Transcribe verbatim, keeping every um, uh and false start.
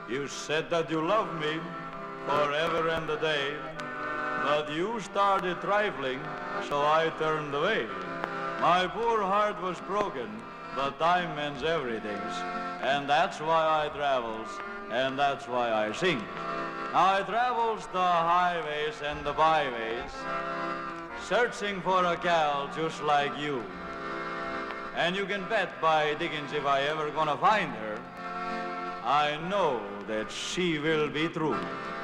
You said that you loved me forever and a day, but you started trifling, so I turned away. My poor heart was broken, but time mends everything, and that's why I travels, and that's why I sing. I travels the highways and the byways, searching for a gal just like you. And you can bet by Dickens if I ever gonna find her, I know that she will be true.